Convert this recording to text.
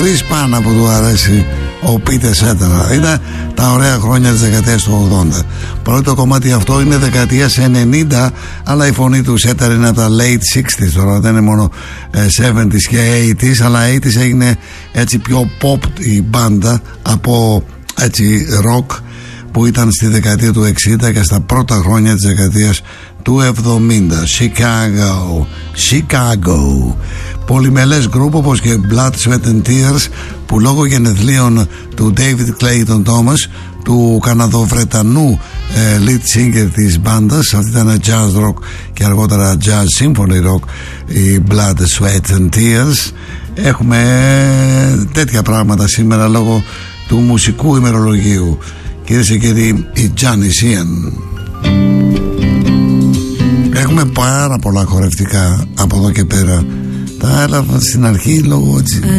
Chris Pana που του αρέσει, ο Peter Cetera. Είναι τα ωραία χρόνια της δεκαετίας του 80. Παρότι το κομμάτι αυτό είναι δεκαετίας 90, αλλά η φωνή του Cetera είναι από τα late 60s. Τώρα δεν είναι μόνο 70s και 80s, αλλά 80s έγινε έτσι πιο pop η μπάντα από έτσι rock που ήταν στη δεκαετία του 60 και στα πρώτα χρόνια της δεκαετίας του 70. Chicago. Πολυμελές γκρουπ όπως και Blood, Sweat and Tears, που λόγω γενεθλίων του David Clayton Thomas, του Καναδοβρετανού lead singer της μπάντας, αυτή ήταν jazz rock και αργότερα jazz symphony rock, η Blood, Sweat and Tears. Έχουμε τέτοια πράγματα σήμερα λόγω του μουσικού ημερολογίου. Κυρίες και κύριοι, η Janis Ian. Έχουμε πάρα πολλά χορευτικά από εδώ και πέρα. Τα έλαβα στην αρχή λόγω έτσι